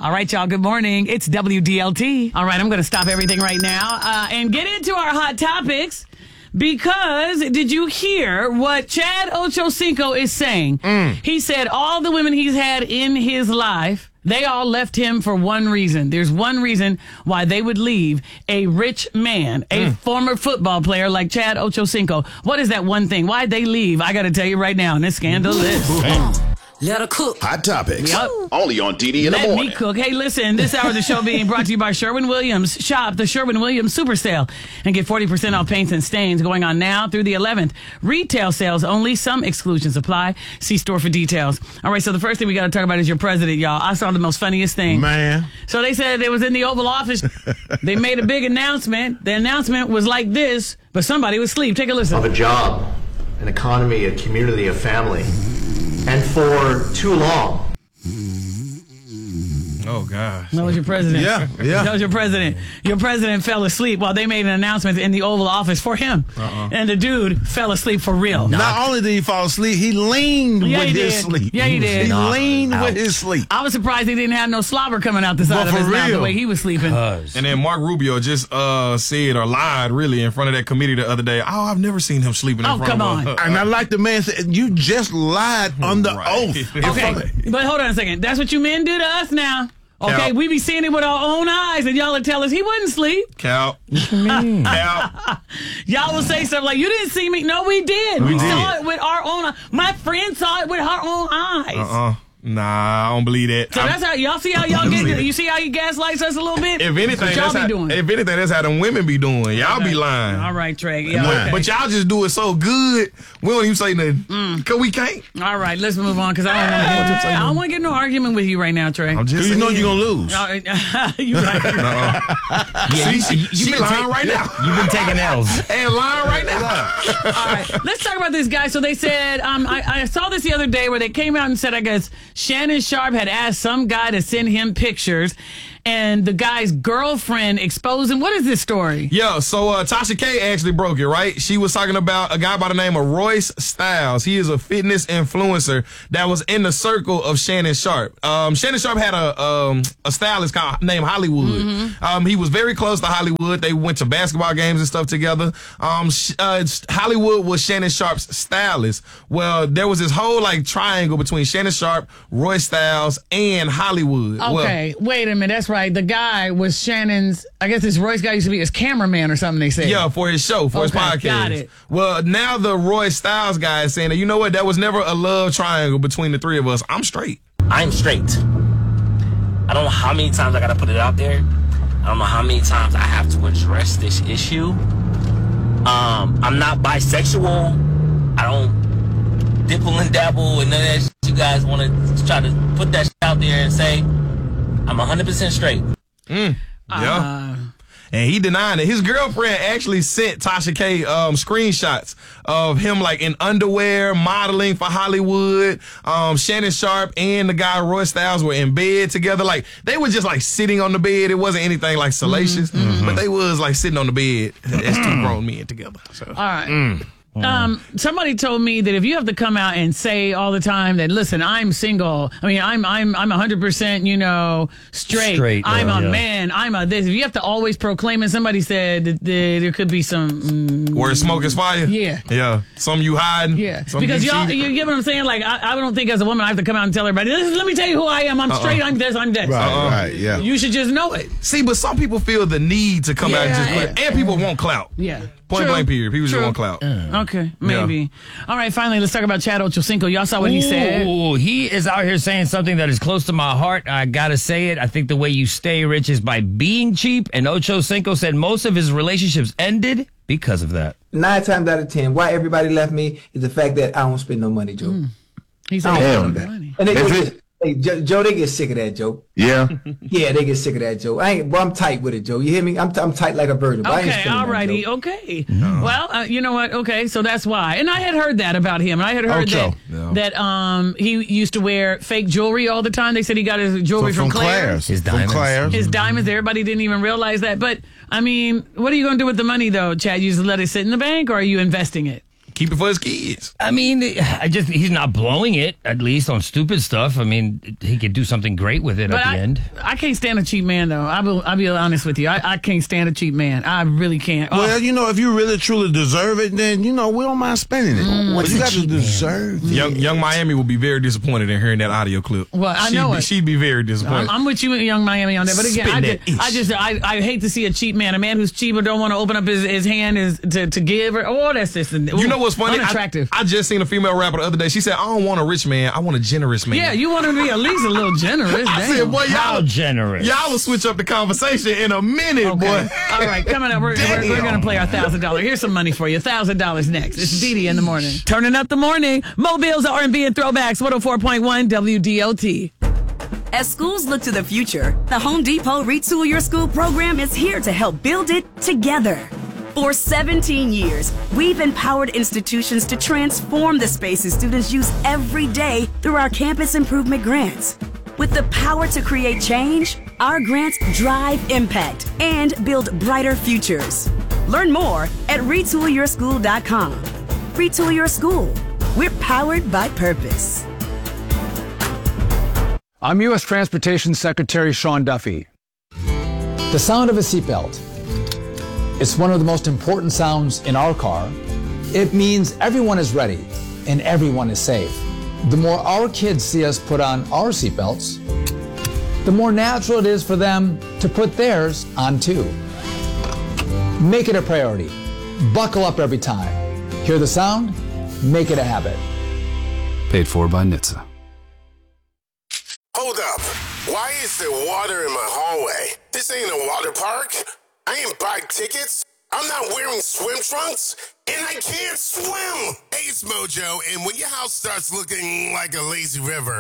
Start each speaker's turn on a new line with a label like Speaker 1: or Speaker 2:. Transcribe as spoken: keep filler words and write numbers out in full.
Speaker 1: All right, y'all, good morning. It's W D L T. All right, I'm going to stop everything right now uh, and get into our hot topics because did you hear what Chad Ochocinco is saying? Mm. He said all the women he's had in his life, they all left him for one reason. There's one reason why they would leave a rich man, a mm. former football player like Chad Ochocinco. What is that one thing? Why'd they leave? I got to tell you right now, and it's scandalous.
Speaker 2: Let her cook.
Speaker 3: Hot topics.
Speaker 1: Yep.
Speaker 3: Only on D D in
Speaker 1: Let
Speaker 3: the morning.
Speaker 1: me cook. Hey, listen, this hour of the show being brought to you by Sherwin-Williams. Shop the Sherwin-Williams Super Sale and get forty percent off paints and stains going on now through the eleventh. Retail sales only. Some exclusions apply. See store for details. All right, so the first thing we got to talk about is your president, y'all. I saw the most funniest thing.
Speaker 4: Man.
Speaker 1: So they said it was in the Oval Office. They made a big announcement. The announcement was like this, but somebody was asleep. Take a listen.
Speaker 5: Of a job, an economy, a community, a family. And for too long.
Speaker 6: Oh, gosh.
Speaker 1: That was your president.
Speaker 4: Yeah, yeah.
Speaker 1: That was your president. Your president fell asleep while they made an announcement in the Oval Office for him. Uh-uh. And the dude fell asleep for real.
Speaker 4: Not only did he fall asleep, he leaned
Speaker 1: yeah,
Speaker 4: with
Speaker 1: he
Speaker 4: his
Speaker 1: did.
Speaker 4: sleep.
Speaker 1: Yeah, he did.
Speaker 4: He
Speaker 1: Knocked
Speaker 4: leaned
Speaker 1: out.
Speaker 4: with his sleep.
Speaker 1: I was surprised he didn't have no slobber coming out the side
Speaker 4: But
Speaker 1: of his
Speaker 4: for
Speaker 1: mouth the
Speaker 4: real.
Speaker 1: way he was sleeping.
Speaker 6: And then Mark Rubio just uh, said or lied, really, in front of that committee the other day. Oh, I've never seen him sleeping in
Speaker 1: Oh,
Speaker 6: front
Speaker 1: come
Speaker 6: of
Speaker 1: on.
Speaker 6: a,
Speaker 4: And I like the man said, you just lied under
Speaker 6: Right.
Speaker 4: oath.
Speaker 1: Okay, but hold on a second. That's what you men do to us now. Okay,
Speaker 6: Cal.
Speaker 1: we be seeing it with our own eyes, and y'all will tell us he wasn't asleep.
Speaker 6: Cal. Cal.
Speaker 1: Y'all will say stuff like, you didn't see me. No, we did. We,
Speaker 4: We
Speaker 1: saw
Speaker 4: did.
Speaker 1: it with our own eyes. My friend saw it with her own eyes.
Speaker 6: Uh-uh. Nah, I don't believe that.
Speaker 1: So
Speaker 6: I'm-
Speaker 1: that's how y'all see how y'all get. You see how he gaslights us a little bit.
Speaker 6: If anything,
Speaker 1: That's what y'all
Speaker 6: that's
Speaker 1: be
Speaker 6: how,
Speaker 1: doing.
Speaker 6: if anything, that's how them women be doing. Y'all be lying.
Speaker 1: All right, Trey. Yeah,
Speaker 4: But-
Speaker 1: okay.
Speaker 6: But y'all just do it so good, we don't even say nothing.
Speaker 1: Mm.
Speaker 6: Cause we can't.
Speaker 1: All right, let's move on because I don't want to. I don't want to get no argument with you right now, Trey.
Speaker 6: I'm just
Speaker 4: Because you know
Speaker 6: saying.
Speaker 4: you're going to lose.
Speaker 1: All right. you right.
Speaker 6: See, she, she lying right now.
Speaker 7: You've been taking L's.
Speaker 6: And lying right now.
Speaker 1: All right, let's talk about this guy. So they said, um, I, I saw this the other day where they came out and said, I guess Shannon Sharp had asked some guy to send him pictures, and the guy's girlfriend exposed him. What is this story?
Speaker 6: Yo, so uh, Tasha K actually broke it, right? She was talking about a guy by the name of Royce Styles. He is a fitness influencer that was in the circle of Shannon Sharp. Um, Shannon Sharp had a um, a stylist called, named Hollywood. Mm-hmm. Um, he was very close to Hollywood. They went to basketball games and stuff together. Um, sh- uh, Hollywood was Shannon Sharp's stylist. Well, there was this whole like triangle between Shannon Sharp, Royce Styles, and Hollywood.
Speaker 1: Okay,
Speaker 6: Well,
Speaker 1: wait a minute. That's right. The guy was Shannon's, I guess this Royce guy used to be his cameraman or something, they said.
Speaker 6: yeah, for his show, for his
Speaker 1: Okay,
Speaker 6: podcast.
Speaker 1: got it.
Speaker 6: Well, now the Royce Styles guy is saying that, you know what, that was never a love triangle between the three of us. I'm straight.
Speaker 7: I'm straight. I don't know how many times I gotta put it out there. I don't know how many times I have to address this issue. Um, I'm not bisexual. I don't dipple and dabble and none of that shit you guys want to try to put that shit out there and say I'm one hundred percent straight.
Speaker 6: Mm, yeah.
Speaker 1: Uh,
Speaker 6: And he denied it. His girlfriend actually sent Tasha K um, screenshots of him like in underwear, modeling for Hollywood. Um, Shannon Sharp and the guy Roy Styles were in bed together. Like they were just like sitting on the bed. It wasn't anything like salacious, mm-hmm. but they was like sitting on the bed as two grown men together. So.
Speaker 1: all right. Mm. Um, somebody told me that if you have to come out and say all the time that, listen, I'm single. I mean, I'm I'm I'm one hundred percent, you know, straight.
Speaker 7: Straight,
Speaker 1: I'm
Speaker 7: yeah,
Speaker 1: a
Speaker 7: yeah.
Speaker 1: man. I'm a this. If you have to always proclaim it, somebody said that there there could be some. Mm,
Speaker 6: Where smoke is fire.
Speaker 1: Yeah.
Speaker 6: Yeah. Some you hiding.
Speaker 1: yeah,
Speaker 6: Some
Speaker 1: because
Speaker 6: you
Speaker 1: y'all,
Speaker 6: cheating.
Speaker 1: you get what I'm saying? Like, I, I don't think as a woman I have to come out and tell everybody, listen, let me tell you who I am. I'm
Speaker 6: Uh-uh.
Speaker 1: straight. I'm this. I'm that.
Speaker 4: Right,
Speaker 6: Uh-uh.
Speaker 4: right, yeah.
Speaker 1: You should just know it.
Speaker 6: See, but some people feel the need to come out and just
Speaker 1: Yeah.
Speaker 6: clear. And people want clout.
Speaker 1: Yeah.
Speaker 6: Point
Speaker 1: True.
Speaker 6: blank period. People
Speaker 1: True.
Speaker 6: just want clout.
Speaker 1: Okay, maybe. All right, finally, let's talk about Chad Ochocinco. Y'all saw what he said.
Speaker 7: Ooh, he is out here saying something that is close to my heart. I gotta say it. I think the way you stay rich is by being cheap. And Ochocinco said most of his relationships ended because of that.
Speaker 8: Nine times out of ten, why everybody left me is the fact that I don't spend no money, Joe.
Speaker 1: Mm. He's
Speaker 8: I
Speaker 1: like,
Speaker 8: don't
Speaker 4: Damn.
Speaker 8: spend no
Speaker 4: that.
Speaker 8: money. And they,
Speaker 4: Is
Speaker 8: they
Speaker 4: it?
Speaker 8: get, hey, Joe, Joe, they get sick of that, Joe.
Speaker 4: Yeah.
Speaker 8: Yeah, they get sick of that, Joe. I ain't, well, I'm tight with it, Joe. You hear me? I'm, t- I'm tight like a virgin. But I ain't
Speaker 1: okay,
Speaker 8: spending
Speaker 1: all
Speaker 8: nothing,
Speaker 1: righty,
Speaker 8: Joe.
Speaker 1: okay. Well, uh, you know what? Okay, so that's why. And I had heard that about him. I had heard
Speaker 4: Ocho.
Speaker 1: that
Speaker 6: Yeah.
Speaker 1: that um he used to wear fake jewelry all the time. They said he got his jewelry
Speaker 4: From,
Speaker 1: from,
Speaker 4: from
Speaker 1: Claire's.
Speaker 4: Claire's.
Speaker 7: His
Speaker 4: From
Speaker 7: diamonds.
Speaker 4: Claire's.
Speaker 1: His diamonds. Everybody didn't even realize that. But I mean, what are you going to do with the money, though, Chad? You just let it sit in the bank, or are you investing it?
Speaker 6: keep it for his kids.
Speaker 3: I mean, I just he's not blowing it, at least on stupid stuff. I mean, he could do something great with it
Speaker 1: But
Speaker 3: at the
Speaker 1: I,
Speaker 3: end.
Speaker 1: I can't stand a cheap man, though. I will, I'll be honest with you. I, I can't stand a cheap man. I really can't. Oh.
Speaker 4: Well, you know, if you really truly deserve it, then, you know, we don't mind spending it.
Speaker 1: Mm.
Speaker 4: But you got to
Speaker 3: cheap man?
Speaker 4: deserve it.
Speaker 6: Young, young Miami will be very disappointed in hearing that audio clip.
Speaker 1: Well, I
Speaker 6: she'd
Speaker 1: know
Speaker 6: be,
Speaker 1: it.
Speaker 6: She'd be very disappointed.
Speaker 1: I'm, I'm with you, Young Miami, on that. But again, I
Speaker 6: Spend
Speaker 1: just,
Speaker 6: that
Speaker 1: I just, I, I hate to see a cheap man, a man who's cheap but don't want to open up his, his hand is to, to give. Or, oh, that's just,
Speaker 6: You know what's funny?
Speaker 1: unattractive.
Speaker 6: I, I just seen a female rapper the other day. She said, "I don't want a rich man. I want a generous man."
Speaker 1: yeah, you want him to be at least a little generous.
Speaker 6: I
Speaker 1: Damn.
Speaker 6: said, "Boy,
Speaker 3: How
Speaker 6: y'all,
Speaker 3: generous.
Speaker 6: y'all will switch up the conversation in a minute,
Speaker 1: Okay.
Speaker 6: boy."
Speaker 1: All right, coming up, we're, we're, we're going to play our one thousand dollars. Here's some money for you. one thousand dollars next. It's Dee Dee in the morning. Turning up the morning. Mobile's R and B and throwbacks. one oh four point one W D L T.
Speaker 9: As schools look to the future, the Home Depot Retool Your School program is here to help build it together. For seventeen years, we've empowered institutions to transform the spaces students use every day through our campus improvement grants. With the power to create change, our grants drive impact and build brighter futures. Learn more at retool your school dot com. Retool Your School. We're powered by purpose.
Speaker 10: I'm U S Transportation Secretary Sean Duffy. The sound of a seatbelt. It's one of the most important sounds in our car. It means everyone is ready and everyone is safe. The more our kids see us put on our seatbelts, the more natural it is for them to put theirs on too. Make it a priority. Buckle up every time. Hear the sound? Make it a habit.
Speaker 11: Paid for by N H T S A.
Speaker 12: Hold up. Why is there water in my hallway? This ain't a water park. I ain't buy tickets. I'm not wearing swim trunks. And I can't swim. Hey, it's Mojo. And when your house starts looking like a lazy river,